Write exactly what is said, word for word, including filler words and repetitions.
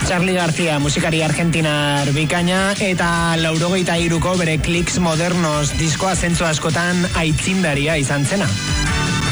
Charly García, musikari argentinar bikaina, eta laurogeita hiruko bere Clicks Modernos diskoa zentzu askotan aitzindaria izan zena.